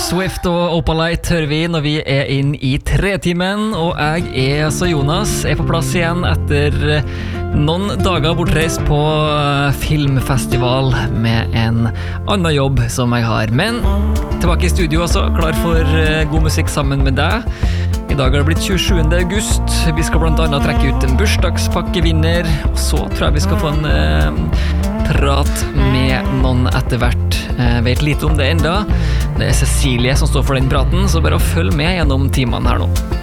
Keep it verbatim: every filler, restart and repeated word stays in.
Swift og Opalite hører vi når vi er inn i tretimen, og jeg er altså Jonas, er på plass igjen etter noen dager bortreist på filmfestival med en annen jobb som jeg har. Men tilbake i studio også, klar for god musikk sammen med deg. I dag har det blitt tjuesjuende august. Vi skal blant annet trekke ut en bursdagspakkevinner, og så tror jeg vi skal få en eh, prat med noen etter hvert. Jeg vet lite om det enda. Det er Cecilie som står for den praten, så bare følg med gjennom timene her nå.